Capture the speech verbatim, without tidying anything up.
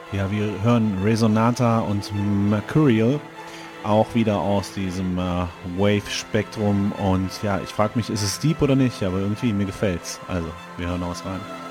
Ja, wir hören Resonata und Mercurial auch wieder aus diesem äh, Wave-Spektrum und ja, ich frage mich, ist es deep oder nicht, aber irgendwie mir gefällt's. Also, wir hören aus rein.